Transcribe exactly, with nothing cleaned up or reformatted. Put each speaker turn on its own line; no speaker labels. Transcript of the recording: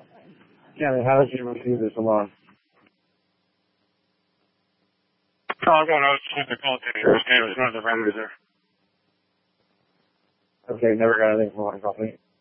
Kenny, how did you receive this alarm?
Oh, I'm going out to the call taker. It was one of the vendors there.
Okay, never got anything from one company.